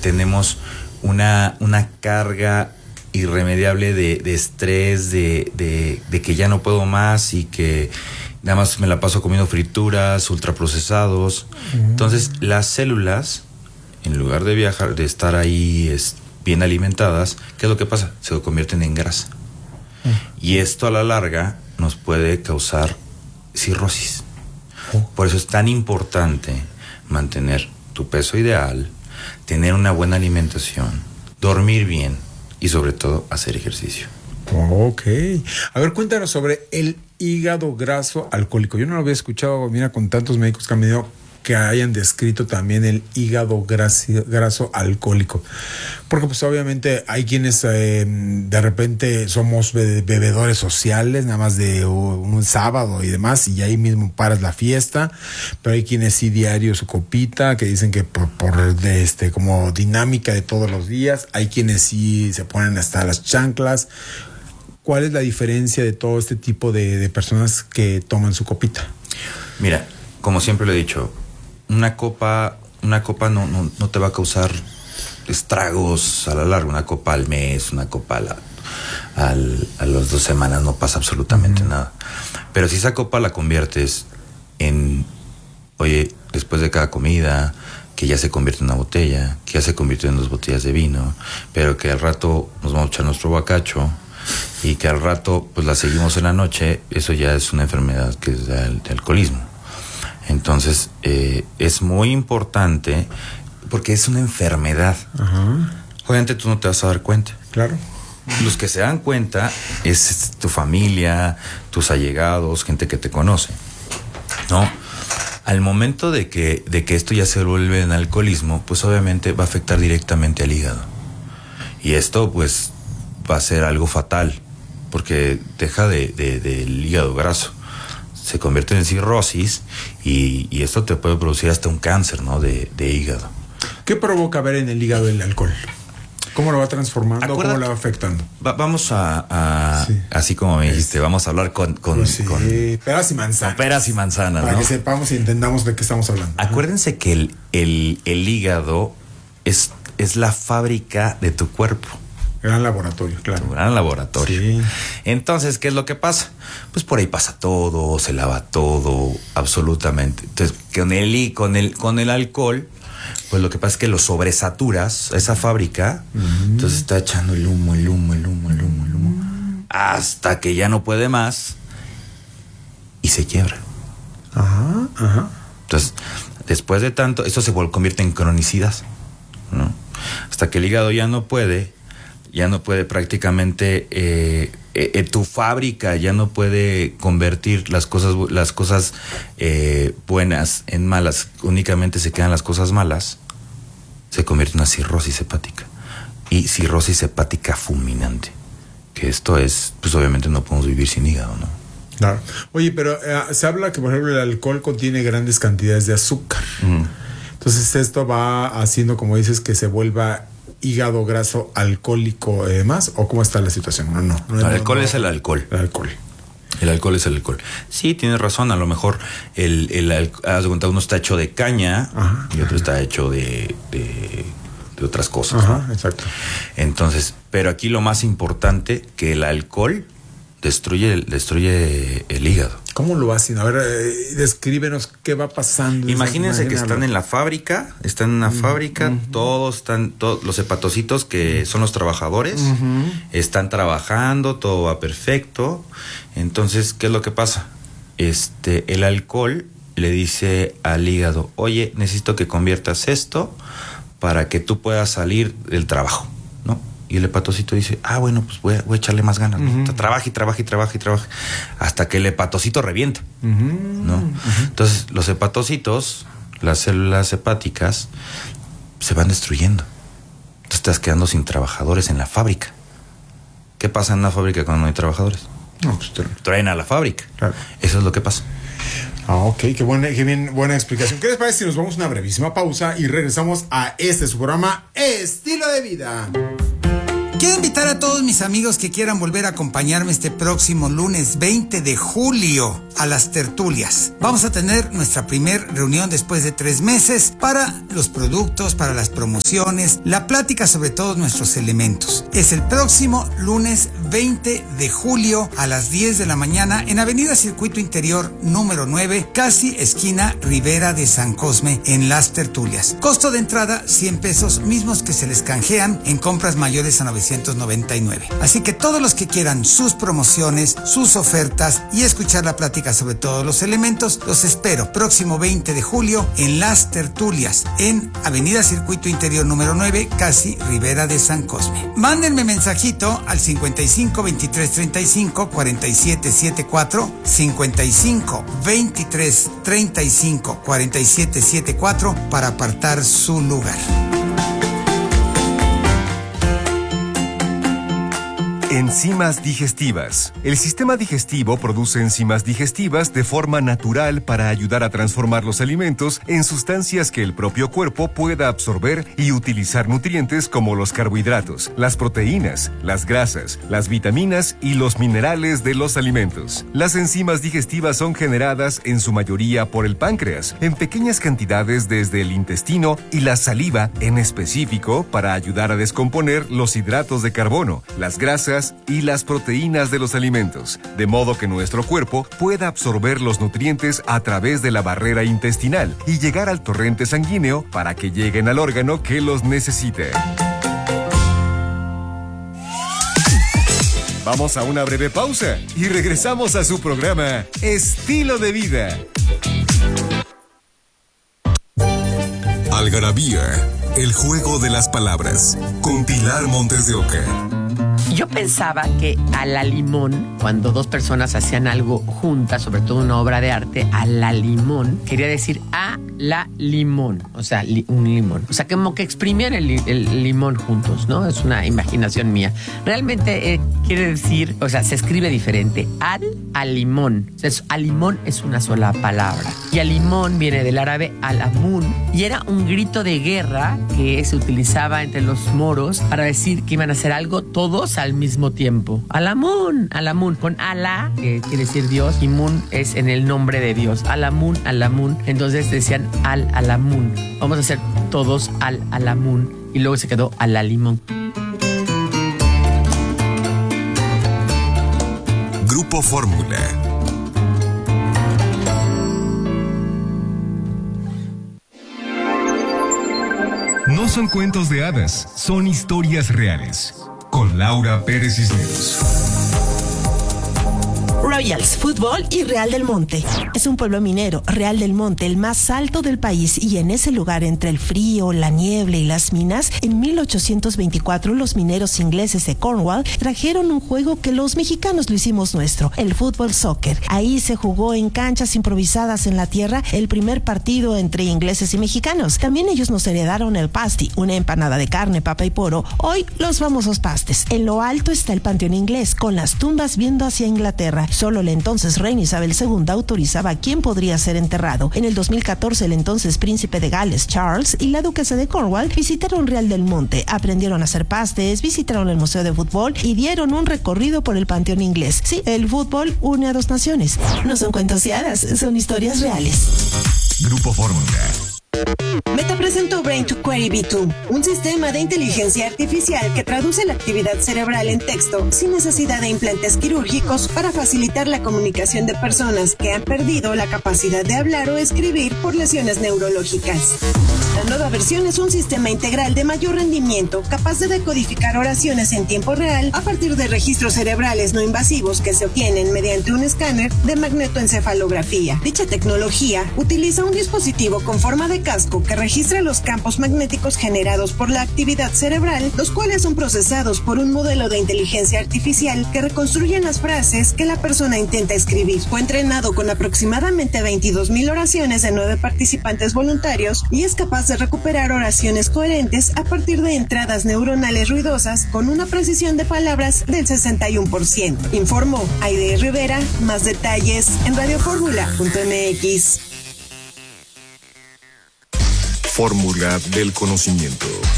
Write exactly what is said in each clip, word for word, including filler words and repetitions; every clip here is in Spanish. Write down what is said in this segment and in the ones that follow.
tenemos una, una carga irremediable de, de estrés, de, de, de que ya no puedo más y que nada más me la paso comiendo frituras, ultraprocesados. Uh-huh. Entonces, las células, en lugar de viajar, de estar ahí es, bien alimentadas, ¿qué es lo que pasa? Se convierten en grasa. Uh-huh. Y esto a la larga nos puede causar cirrosis. Uh-huh. Por eso es tan importante mantener tu peso ideal, tener una buena alimentación, dormir bien y sobre todo hacer ejercicio. Ok. A ver, cuéntanos sobre el hígado graso alcohólico. Yo no lo había escuchado, mira, con tantos médicos que han venido que hayan descrito también el hígado graso, graso alcohólico. Porque pues obviamente hay quienes eh, de repente somos be- bebedores sociales, nada más de un sábado y demás, y ahí mismo paras la fiesta, pero hay quienes sí diario su copita, que dicen que por, por de este, como dinámica de todos los días, hay quienes sí se ponen hasta las chanclas. ¿Cuál es la diferencia de todo este tipo de, de personas que toman su copita? Mira, como siempre lo he dicho, una copa, una copa no, no, no te va a causar estragos a la larga. Una copa al mes, una copa a, la, al, a las dos semanas no pasa absolutamente uh-huh. nada. Pero si esa copa la conviertes en, oye, después de cada comida, que ya se convierte en una botella, que ya se convierte en dos botellas de vino, pero que al rato nos vamos a echar nuestro bacacho y que al rato pues la seguimos en la noche, eso ya es una enfermedad que es de, de alcoholismo. Entonces eh, es muy importante porque es una enfermedad. Uh-huh. Obviamente tú no te vas a dar cuenta. Claro. Los que se dan cuenta es tu familia, tus allegados, gente que te conoce, ¿no? Al momento de que, de que esto ya se vuelve en alcoholismo, pues obviamente va a afectar directamente al hígado. Y esto pues va a ser algo fatal, porque deja de, de, del hígado graso, se convierte en cirrosis y, y esto te puede producir hasta un cáncer, ¿no? de, de hígado. ¿Qué provoca ver en el hígado el alcohol? ¿Cómo lo va transformando? Acuérdate, ¿cómo lo va afectando? Va, vamos a, a sí. así como me dijiste, vamos a hablar con, con, pues sí, con peras y manzanas. Con peras y manzanas, para ¿no? que sepamos y entendamos de qué estamos hablando. Acuérdense que el, el, el hígado es, es la fábrica de tu cuerpo. Gran laboratorio, claro. Tu gran laboratorio. Sí. Entonces, ¿qué es lo que pasa? Pues por ahí pasa todo, se lava todo, absolutamente. Entonces, con el, con el, con el alcohol, pues lo que pasa es que lo sobresaturas a esa fábrica, uh-huh. entonces está echando el humo, el humo, el humo, el humo, el humo, hasta que ya no puede más y se quiebra. Ajá, ajá. Entonces, después de tanto, esto se convierte en cronicidad, ¿no? Hasta que el hígado ya no puede, ya no puede prácticamente, eh, eh, tu fábrica ya no puede convertir las cosas, las cosas eh, buenas en malas, únicamente se quedan las cosas malas, se convierte en una cirrosis hepática. Y cirrosis hepática fulminante, que esto es, pues obviamente no podemos vivir sin hígado, ¿no? Claro. Oye, pero eh, se habla que, por ejemplo, el alcohol contiene grandes cantidades de azúcar. Mm. Entonces esto va haciendo, como dices, que se vuelva hígado graso alcohólico y demás, ¿o cómo está la situación? No, no. no el no, alcohol no, es el alcohol. El alcohol. El alcohol es el alcohol. Sí, tienes razón. A lo mejor el, el, el haz de cuenta, uno está hecho de caña, ajá, y otro está hecho de, de, de otras cosas. Ajá, ¿no? Exacto. Entonces, pero aquí lo más importante, que el alcohol destruye, destruye el hígado. ¿Cómo lo hacen? A ver, eh, descríbenos qué va pasando. Imagínense que están en la fábrica, están en una uh-huh, fábrica, uh-huh. todos están, todos los hepatocitos que son los trabajadores, uh-huh. están trabajando, todo va perfecto. Entonces, ¿qué es lo que pasa? Este, el alcohol le dice al hígado, oye, necesito que conviertas esto para que tú puedas salir del trabajo, ¿no? Y el hepatocito dice, ah, bueno, pues voy a, voy a echarle más ganas, ¿no? Uh-huh. Trabaja y trabaja y trabaja y trabaja hasta que el hepatocito revienta, uh-huh. ¿no? Uh-huh. Entonces, los hepatocitos, las células hepáticas, se van destruyendo. Tú estás quedando sin trabajadores en la fábrica. ¿Qué pasa en una fábrica cuando no hay trabajadores? No, pues te... traen a la fábrica. Claro. Eso es lo que pasa. Ah, ok, qué buena, qué bien, buena explicación. ¿Qué les parece si nos vamos a una brevísima pausa y regresamos a este su programa Estilo de Vida? Quiero invitar a todos mis amigos que quieran volver a acompañarme este próximo lunes veinte de julio a las tertulias. Vamos a tener nuestra primer reunión después de tres meses para los productos, para las promociones, la plática sobre todos nuestros elementos. Es el próximo lunes veinte de julio a las diez de la mañana en Avenida Circuito Interior número nueve, casi esquina Rivera de San Cosme, en las tertulias. Costo de entrada cien pesos, mismos que se les canjean en compras mayores a novecientos noventa y nueve. Así que todos los que quieran sus promociones, sus ofertas y escuchar la plática sobre todos los elementos, los espero próximo veinte de julio en las tertulias en Avenida Circuito Interior número nueve, casi Rivera de San Cosme. Mándenme mensajito al cincuenta y cinco veintitrés treinta y cinco cuarenta y siete setenta y cuatro, cincuenta y cinco veintitrés treinta y cinco cuarenta y siete setenta y cuatro para apartar su lugar. Enzimas digestivas. El sistema digestivo produce enzimas digestivas de forma natural para ayudar a transformar los alimentos en sustancias que el propio cuerpo pueda absorber y utilizar nutrientes como los carbohidratos, las proteínas, las grasas, las vitaminas y los minerales de los alimentos. Las enzimas digestivas son generadas en su mayoría por el páncreas, en pequeñas cantidades desde el intestino y la saliva en específico para ayudar a descomponer los hidratos de carbono, las grasas y las proteínas de los alimentos, de modo que nuestro cuerpo pueda absorber los nutrientes a través de la barrera intestinal y llegar al torrente sanguíneo para que lleguen al órgano que los necesite. Vamos a una breve pausa y regresamos a su programa Estilo de Vida. Algarabía, el juego de las palabras, con Pilar Montes de Oca. Yo pensaba que a la limón, cuando dos personas hacían algo juntas, sobre todo una obra de arte, a la limón, quería decir a la limón, o sea, li, un limón. O sea, como que exprimían el, el limón juntos, ¿no? Es una imaginación mía. Realmente eh, quiere decir, o sea, se escribe diferente. Al, a limón. O sea, es, a limón es una sola palabra. Y a limón viene del árabe al-amun, y era un grito de guerra que se utilizaba entre los moros para decir que iban a hacer algo todos al mismo tiempo. Alamun, Alamun, con Alá, que quiere decir Dios, y Mun es en el nombre de Dios. Alamun, Alamun. Entonces decían al Alamun. Vamos a hacer todos al Alamun. Y luego se quedó al Alimón. Grupo Fórmula. No son cuentos de hadas, son historias reales. Con Laura Pérez Cisneros. Royals Fútbol y Real del Monte. Es un pueblo minero, Real del Monte, el más alto del país, y en ese lugar entre el frío, la niebla y las minas, en mil ochocientos veinticuatro los mineros ingleses de Cornwall trajeron un juego que los mexicanos lo hicimos nuestro, el fútbol soccer. Ahí se jugó en canchas improvisadas en la tierra el primer partido entre ingleses y mexicanos. También ellos nos heredaron el pasty, una empanada de carne, papa y poro, hoy los famosos pastes. En lo alto está el panteón inglés, con las tumbas viendo hacia Inglaterra. Solo la entonces reina Isabel segunda autorizaba a quién podría ser enterrado. En el dos mil catorce, el entonces príncipe de Gales, Charles, y la duquesa de Cornwall visitaron Real del Monte, aprendieron a hacer pastes, visitaron el museo de fútbol y dieron un recorrido por el panteón inglés. Sí, el fútbol une a dos naciones. No son cuentos de hadas, son historias reales. Grupo Fórmula. Meta presentó Brain to Query B dos, un sistema de inteligencia artificial que traduce la actividad cerebral en texto sin necesidad de implantes quirúrgicos para facilitar la comunicación de personas que han perdido la capacidad de hablar o escribir por lesiones neurológicas. La nueva versión es un sistema integral de mayor rendimiento capaz de decodificar oraciones en tiempo real a partir de registros cerebrales no invasivos que se obtienen mediante un escáner de magnetoencefalografía. Dicha tecnología utiliza un dispositivo con forma de casco que registra los campos magnéticos generados por la actividad cerebral, los cuales son procesados por un modelo de inteligencia artificial que reconstruyen las frases que la persona intenta escribir. Fue entrenado con aproximadamente veintidós mil oraciones de nueve participantes voluntarios y es capaz de recuperar oraciones coherentes a partir de entradas neuronales ruidosas con una precisión de palabras del sesenta y uno por ciento. Informó Aide Rivera. Más detalles en radiofórmula punto m x. Fórmula del conocimiento.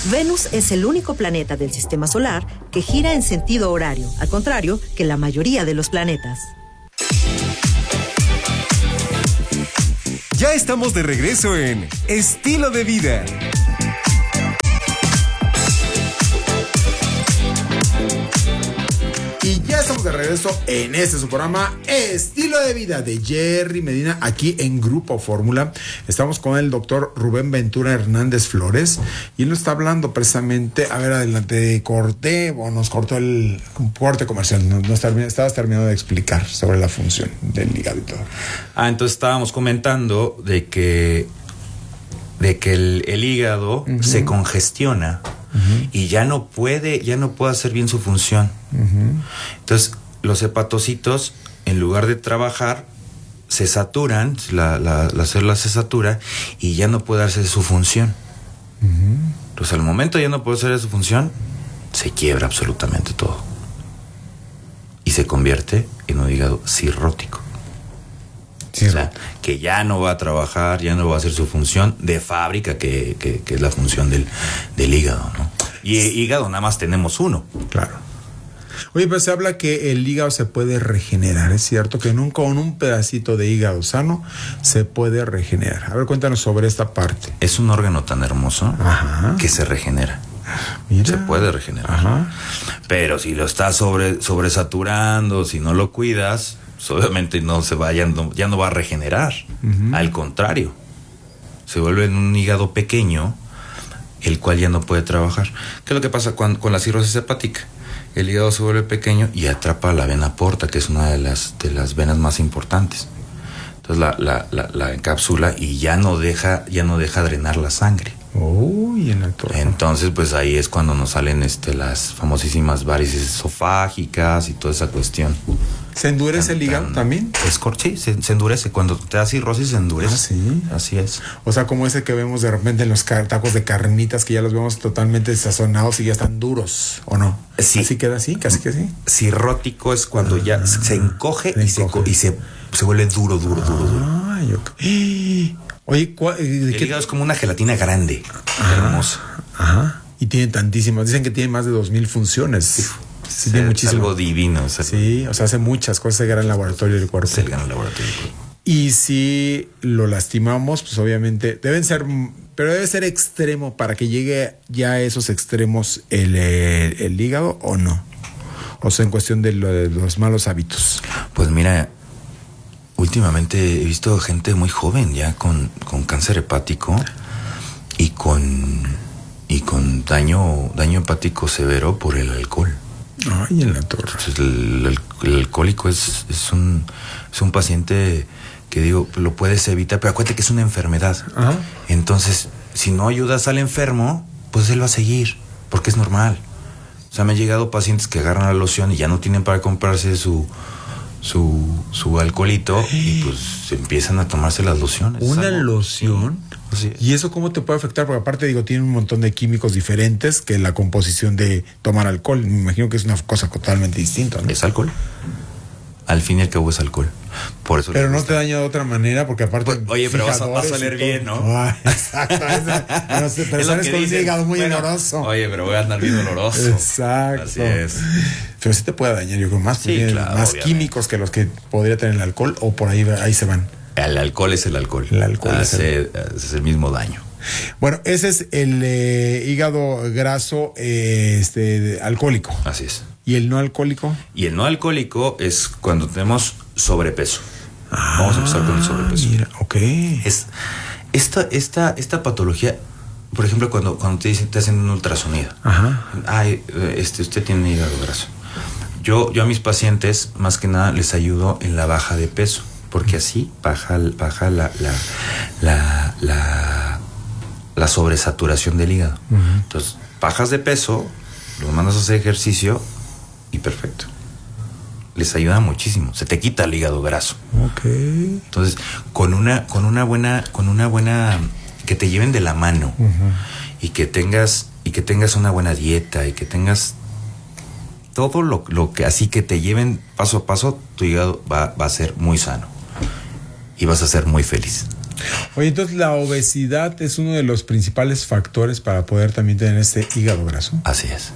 Venus es el único planeta del sistema solar que gira en sentido horario, al contrario que la mayoría de los planetas. Ya estamos de regreso en Estilo de Vida. Y ya estamos de regreso en este su programa Estilo de Vida de Jerry Medina, aquí en Grupo Fórmula. Estamos con el doctor Rubén Ventura Hernández Flores y él nos está hablando precisamente, a ver, adelante, corté o nos cortó el corte comercial, nos, nos termina, estabas terminando de explicar sobre la función del hígado y todo. Ah, entonces estábamos comentando de que, de que el, el hígado uh-huh. se congestiona. Uh-huh. Y ya no puede, ya no puede hacer bien su función. Uh-huh. Entonces, los hepatocitos, en lugar de trabajar, se saturan, la, la, la célula se satura y ya no puede hacer su función. Uh-huh. Entonces, al momento ya no puede hacer su función, se quiebra absolutamente todo. Y se convierte en un hígado cirrótico. Sí, o sea, que ya no va a trabajar, ya no va a hacer su función de fábrica, que, que, que es la función del, del hígado, ¿no? Y el hígado nada más tenemos uno. Claro. Oye, pues se habla que el hígado se puede regenerar, ¿es cierto? Que nunca con un pedacito de hígado sano se puede regenerar. A ver, cuéntanos sobre esta parte. Es un órgano tan hermoso Ajá. que se regenera. Mira. Se puede regenerar. Ajá. Pero si lo estás sobre, sobresaturando, si no lo cuidas, obviamente no se va, ya no, ya no va a regenerar. Uh-huh. Al contrario, se vuelve en un hígado pequeño, el cual ya no puede trabajar. ¿Qué es lo que pasa con, con la cirrosis hepática? El hígado se vuelve pequeño y atrapa la vena porta, que es una de las, de las venas más importantes. Entonces la, la, la, la encapsula y ya no deja, ya no deja drenar la sangre. Uy, en el torno. Entonces, pues ahí es cuando nos salen este, las famosísimas varices esofágicas y toda esa cuestión. ¿Se endurece tan, el hígado tan, también? Es cor- sí, se, se endurece. Cuando te da cirrosis, se endurece. Ah, sí. Así es. O sea, como ese que vemos de repente en los tacos de carnitas, que ya los vemos totalmente sazonados y ya están duros, ¿o no? Sí. ¿Así queda así? ¿Casi que sí? Cirrótico es cuando ah, ya se encoge, se y, encoge. Se, y se, se vuelve duro, duro, duro, duro. Ay, okay. Oye, ¿cuál, ¿de el qué? Hígado es como una gelatina grande, ajá, hermosa. Ajá. Y tiene tantísimas. Dicen que tiene más de dos mil funciones. Sí. Sí, tiene muchísimo. Algo divino. O sea, sí, o sea, hace muchas cosas, el gran laboratorio del cuerpo. Es el gran laboratorio del cuerpo. Y si lo lastimamos, pues obviamente deben ser, pero debe ser extremo para que llegue ya a esos extremos el, el, el hígado, ¿o no? O sea, en cuestión de, lo, de los malos hábitos. Pues mira, últimamente he visto gente muy joven ya con, con cáncer hepático y con y con daño daño hepático severo por el alcohol. Ay, en la torre. Entonces, el, el, el alcohólico es, es un es un paciente que digo, lo puedes evitar, pero acuérdate que es una enfermedad. Ajá. Entonces, si no ayudas al enfermo, pues él va a seguir, porque es normal. O sea, me han llegado pacientes que agarran la loción y ya no tienen para comprarse su su, su alcoholito y pues empiezan a tomarse las lociones. ¿Una loción? Sí. ¿Y eso cómo te puede afectar? Porque aparte, digo, tiene un montón de químicos diferentes que la composición de tomar alcohol. Me imagino que es una cosa totalmente distinta, ¿no? Es alcohol. Al fin y al cabo es alcohol. Por eso. Pero no te daña de otra manera, porque aparte. Pues, oye, pero vas a, vas a oler bien, ¿no? Ah, exacto. Pero, pero sabes con un hígado muy bueno, oloroso. Oye, pero voy a andar bien oloroso. Exacto. Así es. Pero sí te puede dañar, yo creo, más, sí, claro, más químicos que los que podría tener el alcohol, o por ahí, ahí se van. El alcohol es el alcohol. El alcohol hace, es, el... es el mismo daño. Bueno, ese es el eh, hígado graso eh, este, alcohólico. Así es. ¿Y el no alcohólico? Y el no alcohólico es cuando tenemos sobrepeso. Ah, vamos a empezar con el sobrepeso. Mira, ok. Es, esta, esta, esta patología, por ejemplo, cuando, cuando te dicen, te hacen un ultrasonido. Ajá. Ay, este, usted tiene hígado graso. Yo, yo a mis pacientes, más que nada, les ayudo en la baja de peso. Porque así baja, baja la, la, la, la, la sobresaturación del hígado. Uh-huh. Entonces, bajas de peso, los mandas a hacer ejercicio y perfecto. Les ayuda muchísimo. Se te quita el hígado graso. Okay. Entonces, con una, con una buena, con una buena, que te lleven de la mano, uh-huh, y que tengas, y que tengas una buena dieta y que tengas todo lo, lo que así que te lleven paso a paso, tu hígado va, va a ser muy sano y vas a ser muy feliz. Oye, entonces la obesidad es uno de los principales factores para poder también tener este hígado graso. Así es.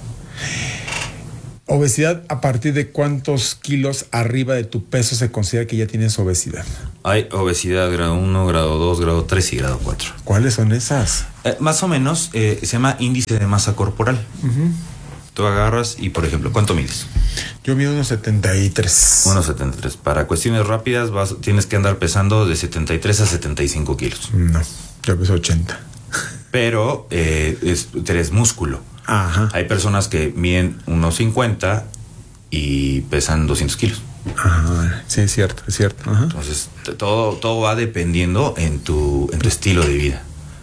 Obesidad, ¿a partir de cuántos kilos arriba de tu peso se considera que ya tienes obesidad? Hay obesidad grado uno, grado dos, grado tres y grado cuatro. ¿Cuáles son esas? Eh, más o menos eh, se llama índice de masa corporal. Uh-huh. Tú agarras y, por ejemplo, ¿cuánto mides? Yo mido unos setenta y tres. unos setenta y tres. Para cuestiones rápidas vas, tienes que andar pesando de setenta y tres a setenta y cinco kilos. No, yo peso ochenta. Pero eh, es, eres músculo. Ajá. Hay personas que miden unos cincuenta y pesan doscientos kilos. Ajá. Sí, es cierto, es cierto. Ajá. Entonces, todo, todo va dependiendo en tu, en tu estilo de vida.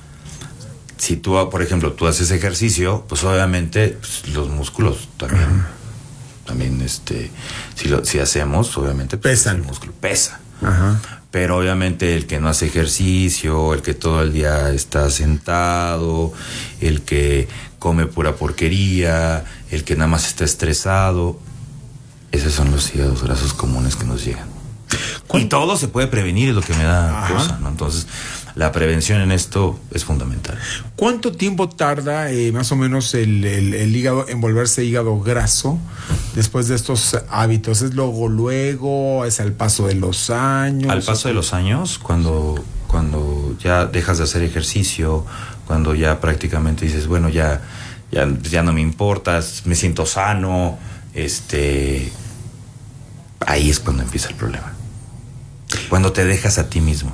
Si tú, por ejemplo, tú haces ejercicio, pues obviamente pues, los músculos también, Ajá. también este, si, lo, si hacemos, obviamente pues, pesan. El músculo pesa. Ajá. Pero obviamente el que no hace ejercicio, el que todo el día está sentado, el que come pura porquería, el que nada más está estresado, esos son los hígados grasos comunes que nos llegan. Y todo se puede prevenir, es lo que me da Ajá. cosa, ¿no? Entonces, la prevención en esto es fundamental. ¿Cuánto tiempo tarda eh, más o menos el, el, el hígado en volverse hígado graso después de estos hábitos? ¿Es luego, luego? ¿Es al paso de los años? Al paso de los años, cuando, cuando ya dejas de hacer ejercicio, cuando ya prácticamente dices, bueno, ya, ya, ya no me importa, me siento sano, este, ahí es cuando empieza el problema. Cuando te dejas a ti mismo.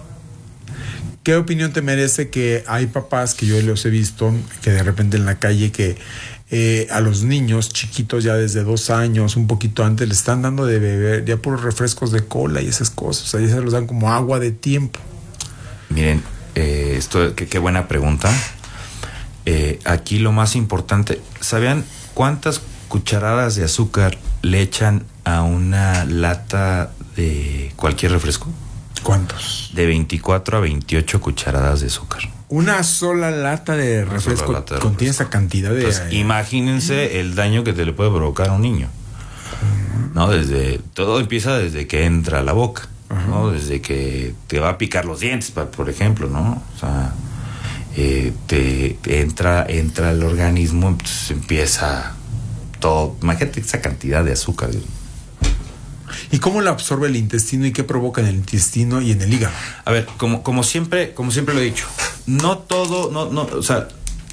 ¿Qué opinión te merece que hay papás que yo los he visto que de repente en la calle que eh, a los niños chiquitos ya desde dos años, un poquito antes, le están dando de beber ya puros refrescos de cola y esas cosas? O sea, ya se los dan como agua de tiempo. Miren, eh, esto qué, qué buena pregunta. Eh, aquí lo más importante, ¿sabían cuántas cucharadas de azúcar le echan a una lata de cualquier refresco? ¿Cuántos? De veinticuatro a veintiocho cucharadas de azúcar. Una sola lata de refresco lata de contiene refresco. Esa cantidad de... Entonces, eh, imagínense el daño que te le puede provocar a un niño. Uh-huh. No, desde todo empieza desde que entra a la boca, uh-huh. ¿no? Desde que te va a picar los dientes, por ejemplo, ¿no? O sea, eh, te, te entra entra al organismo, entonces empieza todo. Imagínate esa cantidad de azúcar. ¿Y cómo la absorbe el intestino y qué provoca en el intestino y en el hígado? A ver, como, como siempre, como siempre lo he dicho, no todo, no, no, o sea,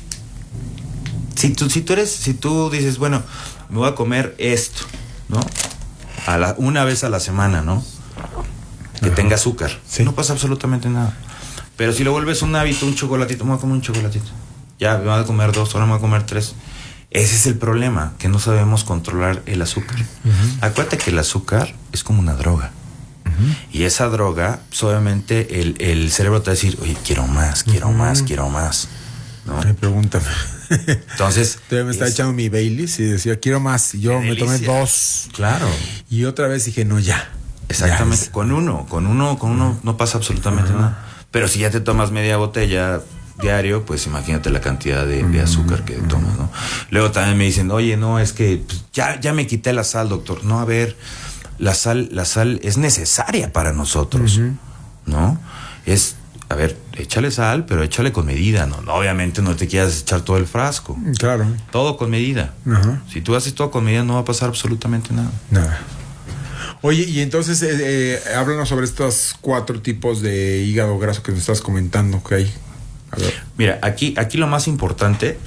si tú, si tú eres, si tú dices, bueno, me voy a comer esto, ¿no? A la, una vez a la semana, ¿no? Que Ajá. tenga azúcar, ¿sí? No pasa absolutamente nada. Pero si lo vuelves un hábito, un chocolatito, me voy a comer un chocolatito. Ya, me voy a comer dos, ahora me voy a comer tres. Ese es el problema, que no sabemos controlar el azúcar. Uh-huh. Acuérdate que el azúcar es como una droga. Uh-huh. Y esa droga, pues obviamente el, el cerebro te va a decir, oye, quiero más, quiero uh-huh. más, quiero más. ¿No? Ay, pregúntame. Entonces... Todavía me estaba echando mi Baileys y decía, quiero más. Y yo me tomé dos. Claro. Y otra vez dije, no, ya. Exactamente. Ya con uno, con uno, con uno uh-huh. no pasa absolutamente uh-huh. nada. Pero si ya te tomas media botella diario, pues imagínate la cantidad de, de azúcar que tomas, ¿no? Luego también me dicen, oye, no, es que pues, ya, ya me quité la sal, doctor. No, a ver, la sal, la sal es necesaria para nosotros, uh-huh. ¿no? Es, a ver, échale sal, pero échale con medida, ¿no? no obviamente no te quieras echar todo el frasco. Claro. Todo con medida. Uh-huh. Si tú haces todo con medida, no va a pasar absolutamente nada. Nada. Oye, y entonces, eh, eh, háblanos sobre estos cuatro tipos de hígado graso que nos estás comentando que hay. A ver. Mira, aquí, aquí lo más importante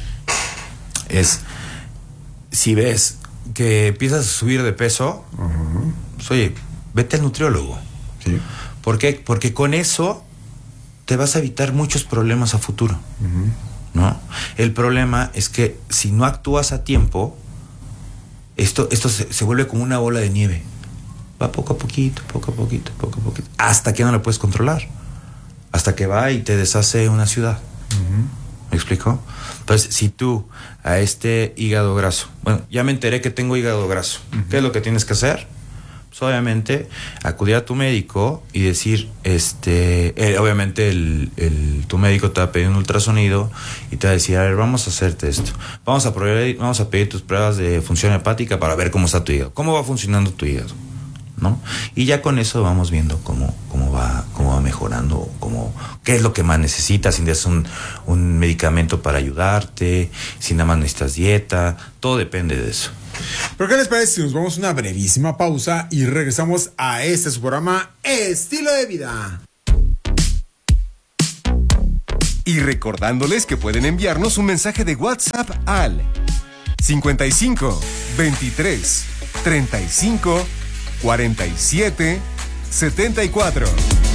es, si ves que empiezas a subir de peso, uh-huh. pues, oye, vete al nutriólogo. Sí. ¿Por qué? Porque con eso te vas a evitar muchos problemas a futuro, uh-huh. ¿no? El problema es que si no actúas a tiempo, esto, esto se, se vuelve como una bola de nieve. Va poco a poquito, poco a poquito, poco a poquito, hasta que no lo puedes controlar. Hasta que va y te deshace una ciudad. Uh-huh. ¿Me explico? Entonces, si tú a este hígado graso, bueno, ya me enteré que tengo hígado graso, uh-huh. ¿qué es lo que tienes que hacer? Pues obviamente acudir a tu médico y decir, este, eh, obviamente el, el, tu médico te va a pedir un ultrasonido y te va a decir, a ver, vamos a hacerte esto. Vamos a, probar, vamos a pedir tus pruebas de función hepática para ver cómo está tu hígado, cómo va funcionando tu hígado, ¿no? Y ya con eso vamos viendo cómo, cómo va, cómo va mejorando, como qué es lo que más necesitas, si necesitas un, un medicamento para ayudarte, si nada más necesitas dieta, todo depende de eso. ¿Pero qué les parece si nos vamos a una brevísima pausa y regresamos a este su programa Estilo de Vida? Y recordándoles que pueden enviarnos un mensaje de WhatsApp al cincuenta y cinco, veintitrés, treinta y cinco, cuarenta y siete, setenta y cuatro.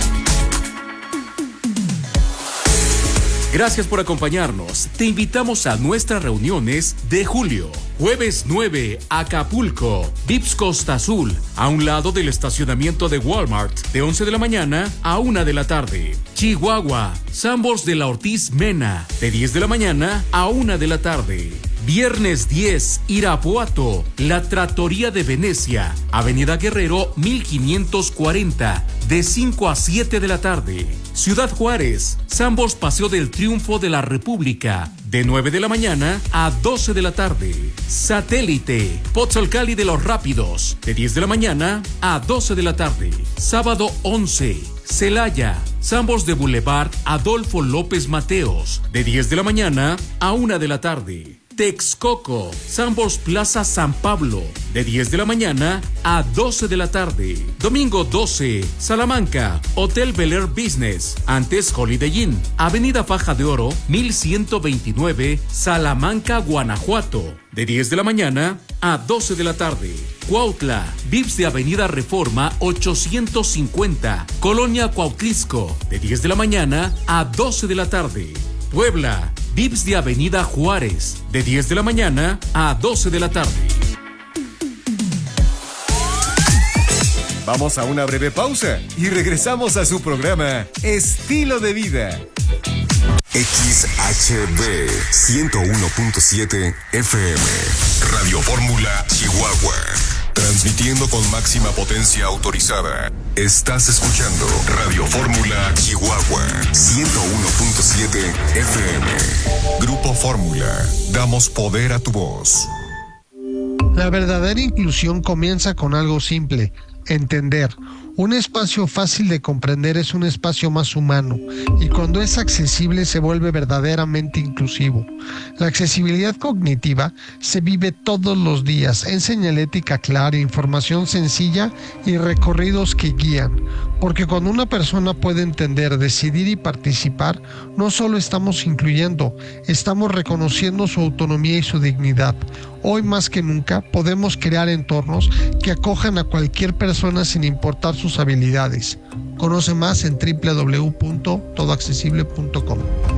Gracias por acompañarnos. Te invitamos a nuestras reuniones de julio. Jueves nueve, Acapulco, Vips Costa Azul, a un lado del estacionamiento de Walmart, de once de la mañana a una de la tarde. Chihuahua, Sambors de la Ortiz Mena, de diez de la mañana a una de la tarde. Viernes diez, Irapuato, La Trattoria de Venecia, Avenida Guerrero mil quinientos cuarenta, de cinco a siete de la tarde. Ciudad Juárez, Sambors Paseo del Triunfo de la República, de nueve de la mañana a doce de la tarde. Satélite, Potzalcali de los Rápidos, de diez de la mañana a doce de la tarde. Sábado once, Celaya, Sambors de Boulevard Adolfo López Mateos, de diez de la mañana a una de la tarde. Texcoco, Sambors Plaza San Pablo, de diez de la mañana a doce de la tarde. Domingo doce, Salamanca, Hotel Bel Air Business, antes Holiday Inn, Avenida Faja de Oro, mil ciento veintinueve, Salamanca, Guanajuato, de diez de la mañana a doce de la tarde. Cuautla, Vips de Avenida Reforma ochocientos cincuenta, Colonia Cuautlisco, de diez de la mañana a doce de la tarde. Puebla, Vips de Avenida Juárez, de diez de la mañana a doce de la tarde. Vamos a una breve pausa y regresamos a su programa Estilo de Vida. X H B ciento uno punto siete F M, Radio Fórmula, Chihuahua. Transmitiendo con máxima potencia autorizada. Estás escuchando Radio Fórmula Chihuahua ciento uno punto siete F M. Grupo Fórmula. Damos poder a tu voz. La verdadera inclusión comienza con algo simple: entender. Un espacio fácil de comprender es un espacio más humano, y cuando es accesible se vuelve verdaderamente inclusivo. La accesibilidad cognitiva se vive todos los días en señalética clara, información sencilla y recorridos que guían. Porque cuando una persona puede entender, decidir y participar, no solo estamos incluyendo, estamos reconociendo su autonomía y su dignidad. Hoy más que nunca podemos crear entornos que acojan a cualquier persona sin importar sus habilidades. Conoce más en doble u doble u doble u punto todo accesible punto com.